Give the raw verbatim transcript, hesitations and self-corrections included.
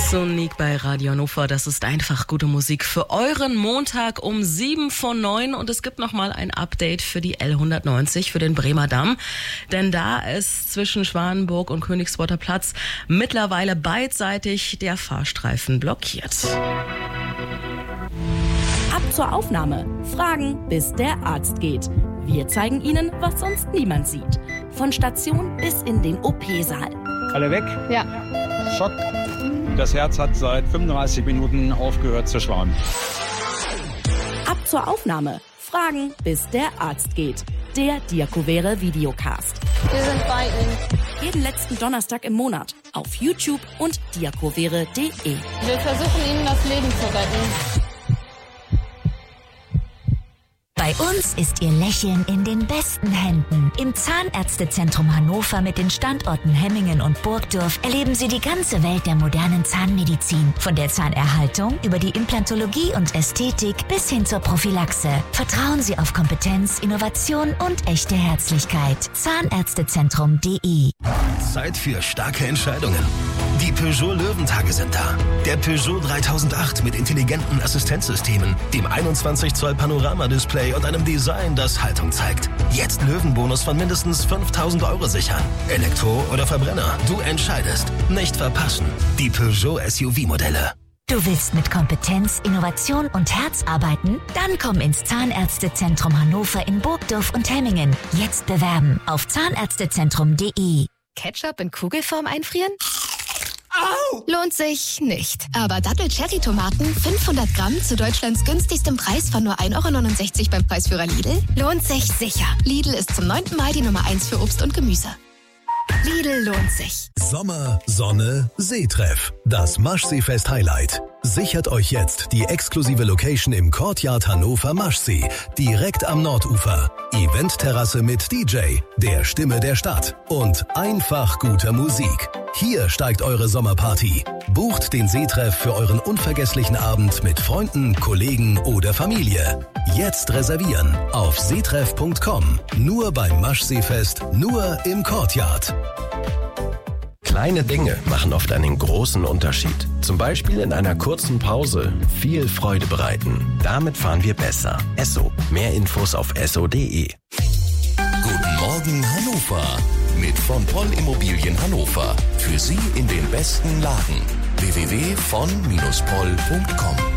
Sonic bei Radio Hannover, das ist einfach gute Musik für euren Montag um sieben vor neun und es gibt nochmal ein Update für die L hundertneunzig, für den Bremer Damm, denn da ist zwischen Schwanenburg und Königsworter Platz mittlerweile beidseitig der Fahrstreifen blockiert. Ab zur Aufnahme. Fragen, bis der Arzt geht. Wir zeigen Ihnen, was sonst niemand sieht. Von Station bis in den O P-Saal. Alle weg? Ja. Schock. Das Herz hat seit fünfunddreißig Minuten aufgehört zu schlagen. Ab zur Aufnahme. Fragen, bis der Arzt geht. Der Diakovere Videocast. Wir sind bei Ihnen. Jeden letzten Donnerstag im Monat. Auf YouTube und diakovere punkt de. Wir versuchen Ihnen das Leben zu retten. Bei uns ist Ihr Lächeln in den besten Händen. Im Zahnärztezentrum Hannover mit den Standorten Hemmingen und Burgdorf erleben Sie die ganze Welt der modernen Zahnmedizin. Von der Zahnerhaltung über die Implantologie und Ästhetik bis hin zur Prophylaxe. Vertrauen Sie auf Kompetenz, Innovation und echte Herzlichkeit. Zahnärztezentrum punkt de. Zeit für starke Entscheidungen. Die Peugeot Löwentage sind da. Der Peugeot dreitausendacht mit intelligenten Assistenzsystemen, dem einundzwanzig Zoll Panoramadisplay und einem Design, das Haltung zeigt. Jetzt Löwenbonus von mindestens fünftausend Euro sichern. Elektro oder Verbrenner, du entscheidest. Nicht verpassen. Die Peugeot S U V-Modelle. Du willst mit Kompetenz, Innovation und Herz arbeiten? Dann komm ins Zahnärztezentrum Hannover in Burgdorf und Hemmingen. Jetzt bewerben auf zahnärztezentrum punkt de. Ketchup in Kugelform einfrieren? Au! Lohnt sich nicht. Aber Dattel-Cherry-Tomaten fünfhundert Gramm zu Deutschlands günstigstem Preis von nur ein Euro neunundsechzig beim Preisführer Lidl lohnt sich sicher. Lidl ist zum neunten Mal die Nummer eins für Obst und Gemüse. Lidl lohnt sich. Sommer, Sonne, Seetreff. Das Maschseefest Highlight. Sichert euch jetzt die exklusive Location im Courtyard Hannover Maschsee, direkt am Nordufer. Eventterrasse mit D J, der Stimme der Stadt und einfach guter Musik. Hier steigt eure Sommerparty. Bucht den Seetreff für euren unvergesslichen Abend mit Freunden, Kollegen oder Familie. Jetzt reservieren auf seetreff punkt com. Nur beim Maschseefest, nur im Courtyard. Kleine Dinge machen oft einen großen Unterschied. Zum Beispiel in einer kurzen Pause viel Freude bereiten. Damit fahren wir besser. Esso. Mehr Infos auf esso punkt de. Guten Morgen Hannover mit von Poll Immobilien Hannover. Für Sie in den besten Lagen. w w w punkt von Bindestrich poll punkt com